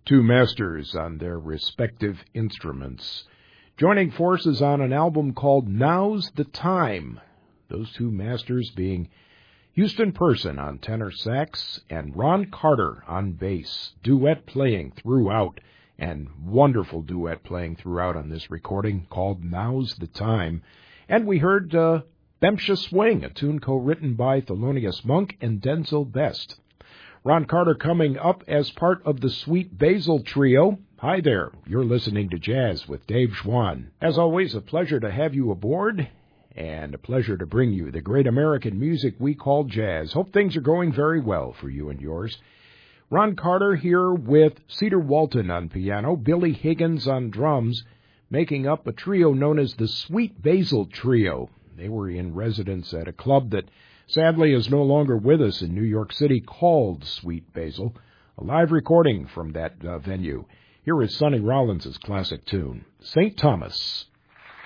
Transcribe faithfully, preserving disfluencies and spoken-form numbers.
two masters on their respective instruments, joining forces on an album called Now's the Time. Those two masters being Houston Person on tenor sax and Ron Carter on bass, duet playing throughout, and wonderful duet playing throughout on this recording called Now's the Time. And we heard uh, Bempsha Swing, a tune co-written by Thelonious Monk and Denzel Best. Ron Carter coming up as part of the Sweet Basil Trio. Hi there, you're listening to Jazz with Dave Schwann. As always, a pleasure to have you aboard, and a pleasure to bring you the great American music we call jazz. Hope things are going very well for you and yours. Ron Carter here with Cedar Walton on piano, Billy Higgins on drums, making up a trio known as the Sweet Basil Trio. They were in residence at a club that sadly is no longer with us in New York City called Sweet Basil. A live recording from that uh, venue. Here is Sonny Rollins' classic tune, Saint Thomas.